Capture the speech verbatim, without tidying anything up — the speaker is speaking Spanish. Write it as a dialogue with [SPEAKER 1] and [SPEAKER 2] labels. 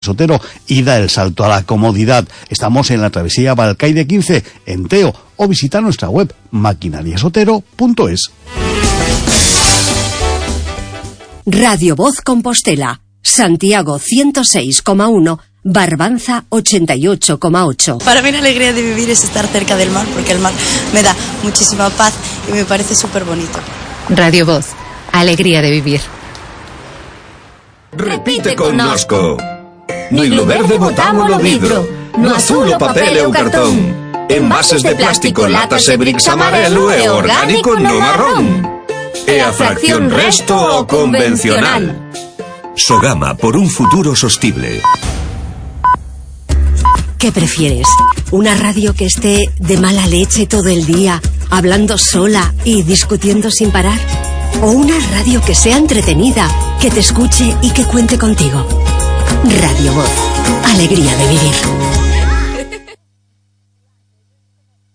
[SPEAKER 1] Sotero y da el salto a la comodidad. Estamos en la travesía Balcaide quince, en Teo, o visita nuestra web maquinariasotero punto es.
[SPEAKER 2] Radio Voz Compostela, Santiago ciento seis coma uno, Barbanza ochenta y ocho coma ocho.
[SPEAKER 3] Para mí la alegría de vivir es estar cerca del mar, porque el mar me da muchísima paz y me parece súper bonito.
[SPEAKER 4] Radio Voz, alegría de vivir.
[SPEAKER 5] Repite connosco. No hilo verde botámolo vidro, no azul o papel o cartón. Envases de plástico, latas e bricks amarelo e orgánico no marrón. E a fracción resto o convencional. Sogama, por un futuro sostible.
[SPEAKER 2] ¿Qué prefieres? ¿Una radio que esté de mala leche todo el día, hablando sola y discutiendo sin parar? ¿O una radio que sea entretenida, que te escuche y que cuente contigo? Radio Voz, alegría de vivir.